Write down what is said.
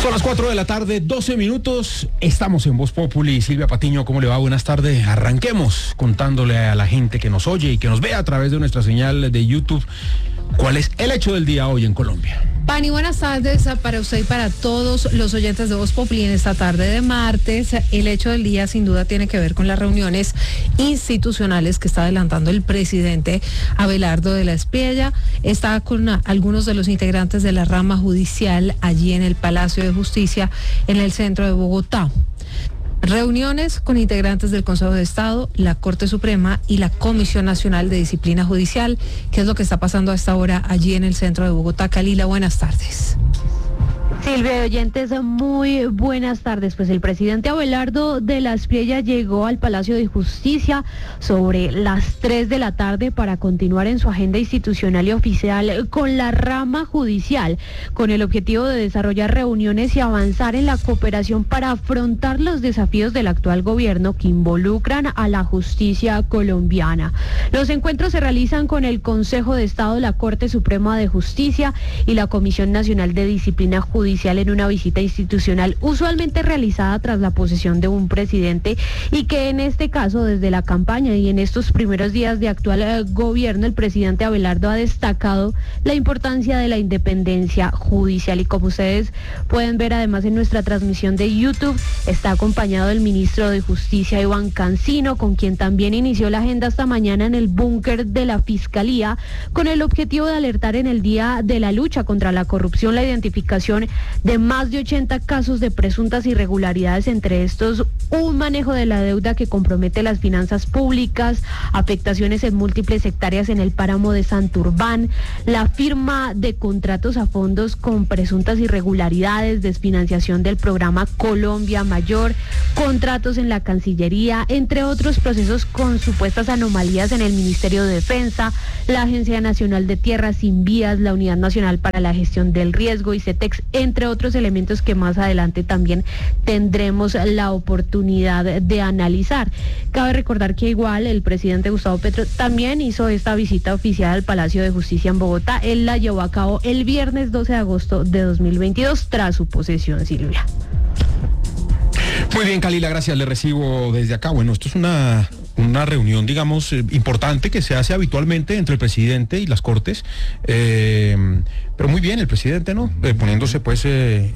Son las 4 de la tarde, 12 minutos. Estamos en Voz Populi. Silvia Patiño, ¿cómo le va? Buenas tardes. Arranquemos contándole a la gente que nos oye y que nos ve a través de nuestra señal de YouTube cuál es el hecho del día hoy en Colombia. Pani, buenas tardes para usted y para todos los oyentes de Voz Populi en esta tarde de martes. El hecho del día sin duda tiene que ver con las reuniones institucionales que está adelantando el presidente Abelardo de la Espriella. Está con algunos de los integrantes de la rama judicial allí en el Palacio de Justicia en el centro de Bogotá. Reuniones con integrantes del Consejo de Estado, la Corte Suprema y la Comisión Nacional de Disciplina Judicial. ¿Qué es lo que está pasando a esta hora allí en el centro de Bogotá? Kalila, buenas tardes. Silvia, oyentes, muy buenas tardes. Pues el presidente Abelardo de la Espriella llegó al Palacio de Justicia sobre las 3 de la tarde para continuar en su agenda institucional y oficial con la rama judicial, con el objetivo de desarrollar reuniones y avanzar en la cooperación para afrontar los desafíos del actual gobierno que involucran a la justicia colombiana. Los encuentros se realizan con el Consejo de Estado, la Corte Suprema de Justicia y la Comisión Nacional de Disciplina Judicial en una visita institucional usualmente realizada tras la posesión de un presidente, y que en este caso, desde la campaña y en estos primeros días de actual gobierno, el presidente Abelardo ha destacado la importancia de la independencia judicial. Y como ustedes pueden ver además en nuestra transmisión de YouTube, está acompañado del ministro de Justicia, Iván Cancino, con quien también inició la agenda esta mañana en el búnker de la Fiscalía, con el objetivo de alertar en el Día de la Lucha contra la Corrupción la identificación de más de 80 casos de presuntas irregularidades, entre estos un manejo de la deuda que compromete las finanzas públicas, afectaciones en múltiples hectáreas en el páramo de Santurbán, la firma de contratos a fondos con presuntas irregularidades, desfinanciación del programa Colombia Mayor, contratos en la Cancillería, entre otros procesos con supuestas anomalías en el Ministerio de Defensa, la Agencia Nacional de Tierras y Vías, la Unidad Nacional para la Gestión del Riesgo y CETEX, entre otros elementos que más adelante también tendremos la oportunidad de analizar. Cabe recordar que igual el presidente Gustavo Petro también hizo esta visita oficial al Palacio de Justicia en Bogotá. Él la llevó a cabo el viernes 12 de agosto de 2022 tras su posesión, Silvia. Muy bien, Kalila, gracias, le recibo desde acá. Bueno, esto es una reunión, digamos, importante que se hace habitualmente entre el presidente y las Cortes, pero muy bien el presidente, ¿no? Poniéndose pues